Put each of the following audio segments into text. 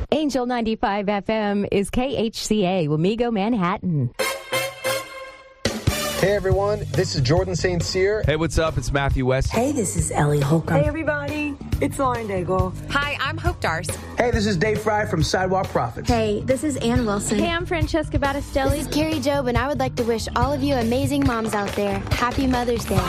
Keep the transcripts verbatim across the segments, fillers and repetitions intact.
Angel ninety-five F M is K H C A, Wamego, Manhattan. Hey everyone, this is Jordan Saint Cyr. Hey, what's up? It's Matthew West. Hey, this is Ellie Holcomb. Hey everybody, it's Lauren Daigle. Hi, I'm Hope Darst. Hey, this is Dave Fry from Sidewalk Prophets. Hey, this is Ann Wilson. Hey, I'm Francesca Battistelli. This is Carrie Job, and I would like to wish all of you amazing moms out there Happy Mother's Day.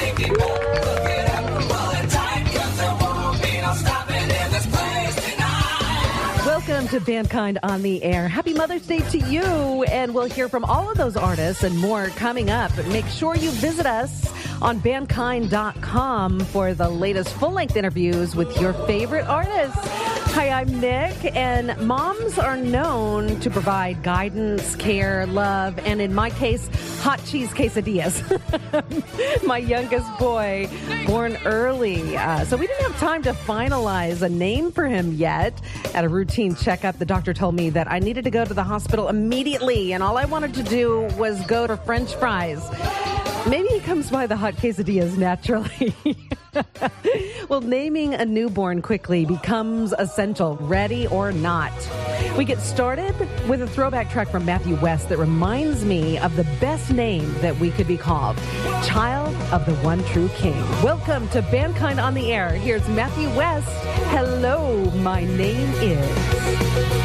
Welcome to Bandkind on the Air. Happy Mother's Day to you. And we'll hear from all of those artists and more coming up. Make sure you visit us on bandkind dot com for the latest full-length interviews with your favorite artists. Hi, I'm Nick, and moms are known to provide guidance, care, love, and in my case, hot cheese quesadillas. My youngest boy, born early, uh, so we didn't have time to finalize a name for him yet. At a routine checkup, the doctor told me that I needed to go to the hospital immediately, and all I wanted to do was go to French fries. Maybe he comes by the hot quesadillas naturally. Well, naming a newborn quickly becomes essential, ready or not. We get started with a throwback track from Matthew West that reminds me of the best name that we could be called, Child of the One True King. Welcome to Bandkind on the Air. Here's Matthew West. Hello, my name is...